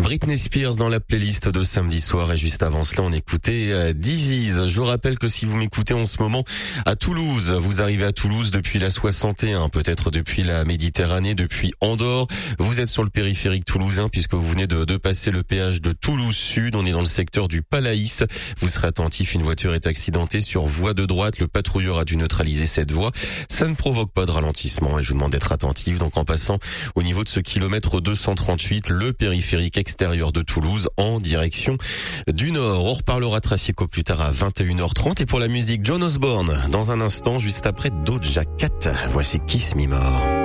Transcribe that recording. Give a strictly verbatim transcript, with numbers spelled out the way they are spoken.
Britney Spears dans la playlist de samedi soir et juste avant cela on écoutait Disease. Je vous rappelle que si vous m'écoutez en ce moment à Toulouse, vous arrivez à Toulouse depuis la soixante et un, peut-être depuis la Méditerranée, depuis Andorre. Vous êtes sur le périphérique toulousain puisque vous venez de, de passer le péage de Toulouse Sud. On est dans le secteur du Palaïs. Vous serez attentif, une voiture est accidentée sur voie de droite. Le patrouilleur a dû neutraliser cette voie. Ça ne provoque pas de ralentissement et je vous demande d'être attentif. Donc en passant au niveau de ce kilomètre deux cent trente-huit, le périphérique extérieur de Toulouse en direction du nord. On reparlera trafic au plus tard à vingt et une heures trente. Et pour la musique, John Osborne dans un instant, juste après Doja Cat. Voici Kiss Me More.